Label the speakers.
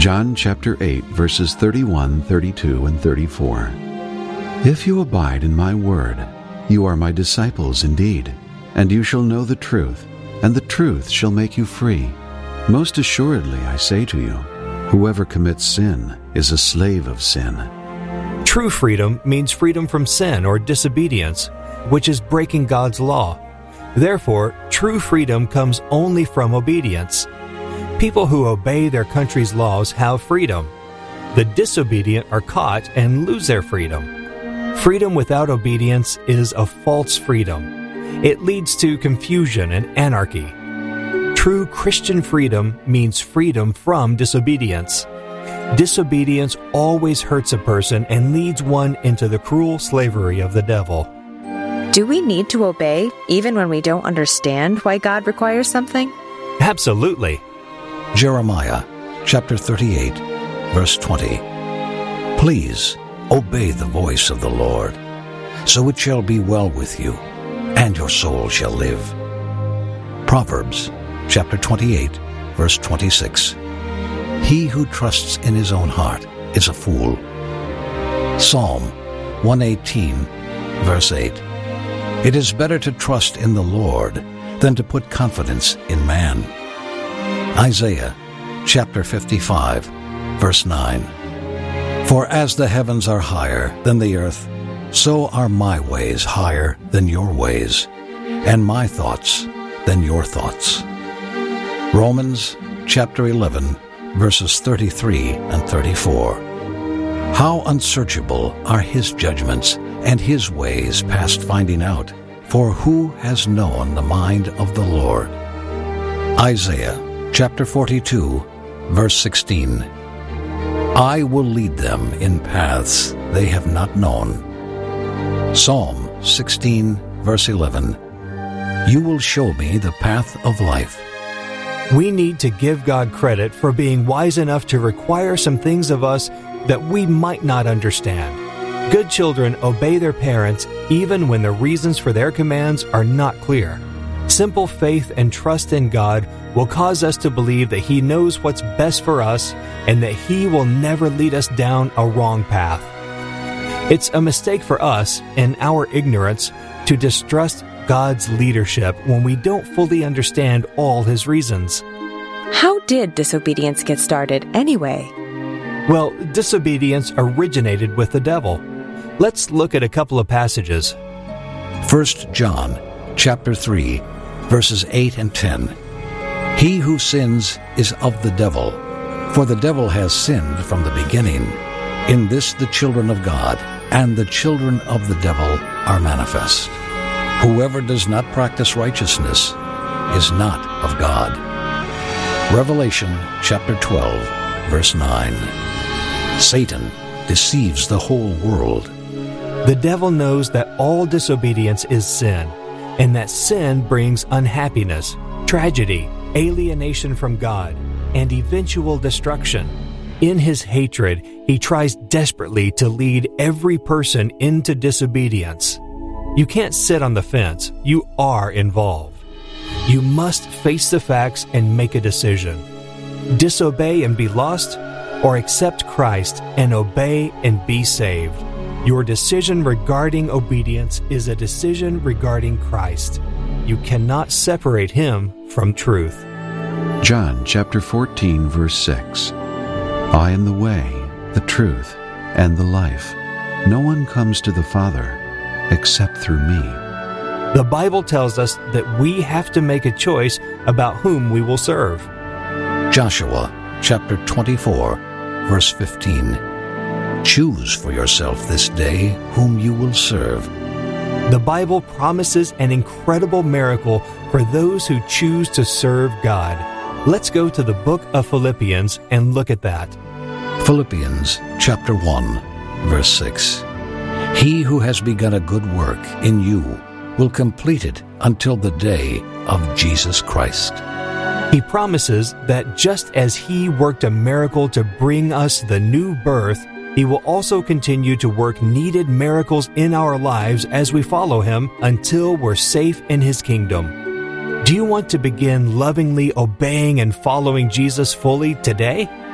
Speaker 1: John chapter 8, verses 31, 32, and 34. If you abide in my word, you are my disciples indeed, and you shall know the truth, and the truth shall make you free. Most assuredly I say to you, whoever commits sin is a slave of sin.
Speaker 2: True freedom means freedom from sin or disobedience, which is breaking God's law. Therefore, true freedom comes only from obedience. People who obey their country's laws have freedom. The disobedient are caught and lose their freedom. Freedom without obedience is a false freedom. It leads to confusion and anarchy. True Christian freedom means freedom from disobedience. Disobedience always hurts a person and leads one into the cruel slavery of the devil.
Speaker 3: Do we need to obey even when we don't understand why God requires something?
Speaker 2: Absolutely.
Speaker 4: Jeremiah chapter 38, verse 20. Please obey the voice of the Lord, so it shall be well with you, and your soul shall live. Proverbs chapter 28, verse 26. He who trusts in his own heart is a fool. Psalm 118, verse 8. It is better to trust in the Lord than to put confidence in man. Isaiah chapter 55, verse 9. For as the heavens are higher than the earth, so are my ways higher than your ways, and my thoughts than your thoughts. Romans chapter 11, verses 33 and 34. How unsearchable are his judgments, and his ways past finding out, for who has known the mind of the Lord? Isaiah chapter 42, verse 16. I will lead them in paths they have not known. Psalm 16, verse 11. You will show me the path of life.
Speaker 2: We need to give God credit for being wise enough to require some things of us that we might not understand. Good children obey their parents even when the reasons for their commands are not clear. Simple faith and trust in God will cause us to believe that He knows what's best for us and that He will never lead us down a wrong path. It's a mistake for us, in our ignorance, to distrust God's leadership when we don't fully understand all His reasons.
Speaker 3: How did disobedience get started anyway?
Speaker 2: Well, disobedience originated with the devil. Let's look at a couple of passages.
Speaker 4: 1 John chapter 3, verses 8 and 10. He who sins is of the devil, for the devil has sinned from the beginning. In this the children of God and the children of the devil are manifest. Whoever does not practice righteousness is not of God. Revelation chapter 12, verse 9. Satan deceives the whole world.
Speaker 2: The devil knows that all disobedience is sin, and that sin brings unhappiness, tragedy, alienation from God, and eventual destruction. In his hatred, he tries desperately to lead every person into disobedience. You can't sit on the fence. You are involved. You must face the facts and make a decision. Disobey and be lost, or accept Christ and obey and be saved. Your decision regarding obedience is a decision regarding Christ. You cannot separate Him from truth.
Speaker 1: John chapter 14, verse 6. I am the way, the truth, and the life. No one comes to the Father except through me.
Speaker 2: The Bible tells us that we have to make a choice about whom we will serve.
Speaker 4: Joshua chapter 24, verse 15. Choose for yourself this day whom you will serve.
Speaker 2: The Bible promises an incredible miracle for those who choose to serve God. Let's go to the book of Philippians and look at that.
Speaker 4: Philippians chapter 1, verse 6. He who has begun a good work in you will complete it until the day of Jesus Christ.
Speaker 2: He promises that just as He worked a miracle to bring us the new birth, He will also continue to work needed miracles in our lives as we follow Him until we're safe in His kingdom. Do you want to begin lovingly obeying and following Jesus fully today?